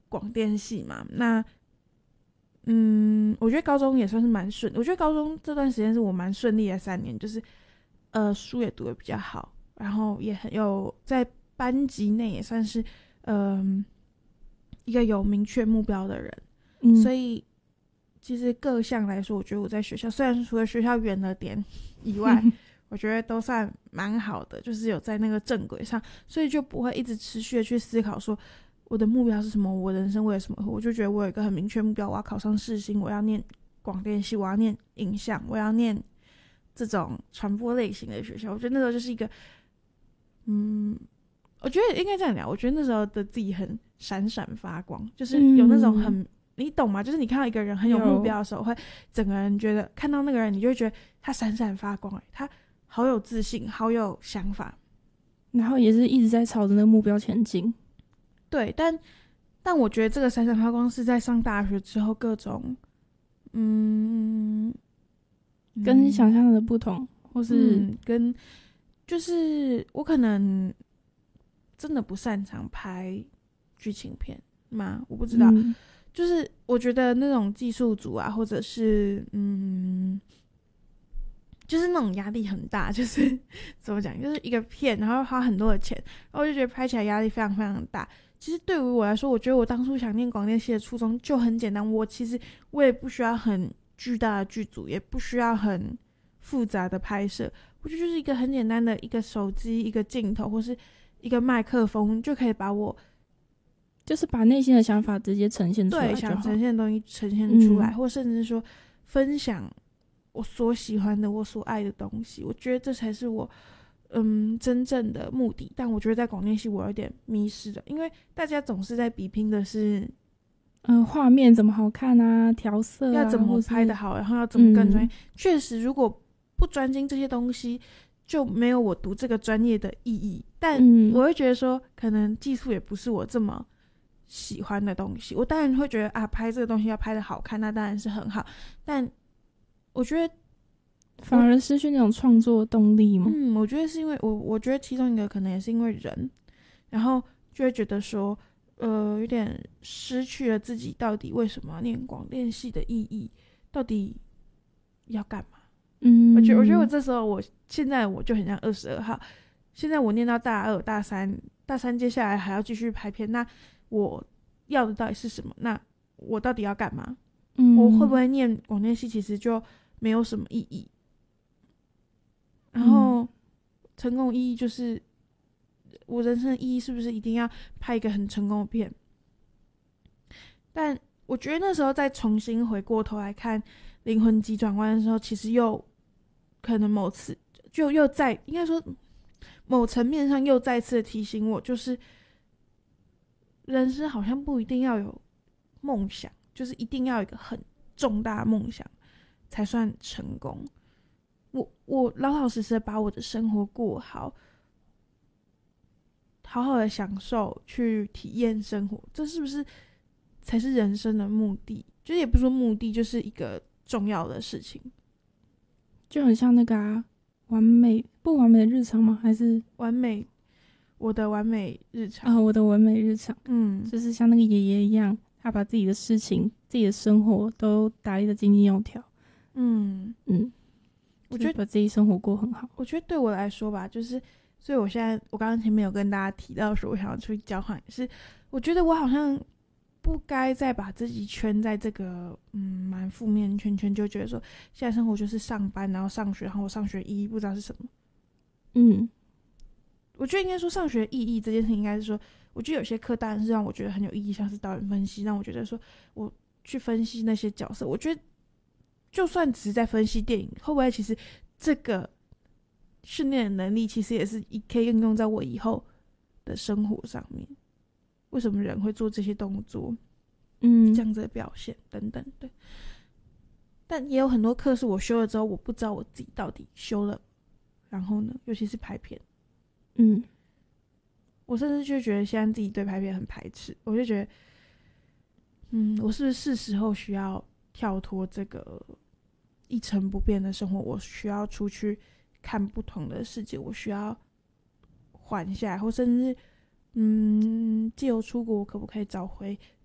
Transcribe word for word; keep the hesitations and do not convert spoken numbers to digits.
广电系嘛，那嗯，我觉得高中也算是蛮顺，我觉得高中这段时间是我蛮顺利的三年，就是呃书也读得比较好，然后也很有在班级内也算是嗯、呃、一个有明确目标的人，嗯，所以其实各项来说，我觉得我在学校虽然除了学校远了点以外，我觉得都算蛮好的，就是有在那个正轨上，所以就不会一直持续的去思考说我的目标是什么，我人生为了什么，我就觉得我有一个很明确目标，我要考上世新，我要念广电系，我要念影像，我要念这种传播类型的学校。我觉得那时候就是一个嗯我觉得应该这样讲，我觉得那时候的自己很闪闪发光，就是有那种很、嗯、你懂吗，就是你看到一个人很有目标的时候，会整个人觉得看到那个人你就会觉得他闪闪发光，他好有自信，好有想法， 然后也是一直在朝着那个目标前进。 对，但但我觉得这个闪闪发光是在上大学之后各种嗯跟你想象的不同，或是、 嗯、跟就是我可能真的不擅长拍剧情片吗？我不知道、嗯、就是我觉得那种技术组啊，或者是嗯就是那种压力很大，就是怎么讲，就是一个片然后花很多的钱，然后我就觉得拍起来压力非常非常大。其实对于我来说，我觉得我当初想念广电系的初衷就很简单，我其实我也不需要很巨大的剧组，也不需要很复杂的拍摄，我觉得就是一个很简单的一个手机、一个镜头或是一个麦克风，就可以把我就是把内心的想法直接呈现出来就好， 对，想呈现的东西呈现出来、嗯、或甚至说分享我所喜欢的我所爱的东西，我觉得这才是我嗯真正的目的。但我觉得在广电系我有点迷失了，因为大家总是在比拼的是嗯画面怎么好看啊，调色啊， 要怎么拍得好，然后要怎么更专业、嗯、确实如果不专精这些东西就没有我读这个专业的意义。但我会觉得说可能技术也不是我这么喜欢的东西，我当然会觉得啊拍这个东西要拍得好看那当然是很好，但我觉得反而失去那种创作动力吗？ 嗯，我觉得是因为我我觉得其中一个可能也是因为人，然后就会觉得说呃有点失去了自己到底为什么要念广电系的意义，到底要干嘛。嗯，我觉得我觉得我这时候我现在我就很像二十二号，现在我念到大二大三大三接下来还要继续拍片，那我要的到底是什么？那我到底要干嘛？嗯，我会不会念广电系其实就没有什么意义。然后成功意义就是我人生的意义是不是一定要拍一个很成功的片？但我觉得那时候再重新回过头来看灵魂急转弯的时候，其实又可能某次就又在应该说某层面上又再次的提醒我，就是人生好像不一定要有梦想，就是一定要有一个很重大的梦想才算成功。我我老老实实的把我的生活过好，好好的享受，去体验生活，这是不是才是人生的目的？就也不是说目的，就是一个重要的事情。 就很像那个啊，完美不完美的日常吗？还是完美？我的完美日常啊，我的完美日常，嗯，就是像那个爷爷一样，他把自己的事情、自己的生活都打理得井井有条。嗯嗯。我觉得把自己生活过很好。 我觉得对我来说吧，就是所以我现在我刚刚前面有跟大家提到说我想要出去交换，是我觉得我好像不该再把自己圈在这个嗯蛮负面圈圈，就觉得说现在生活就是上班然后上学，然后我上学意义不知道是什么。嗯，我觉得应该说上学意义这件事情应该是说，我觉得有些课当然是让我觉得很有意义，像是导演分析，让我觉得说我去分析那些角色，我觉得就算只是在分析电影，会不会其实这个训练的能力其实也是可以应用在我以后的生活上面？为什么人会做这些动作？嗯，这样子的表现等等，对。但也有很多课是我修了之后，我不知道我自己到底修了，然后呢，尤其是拍片，嗯，我甚至就觉得现在自己对拍片很排斥，我就觉得，嗯，我是不是是时候需要跳脱这个一成不变的生活，我需要出去看不同的世界，我需要缓下来，或甚至嗯，借由出国，我可不可以找回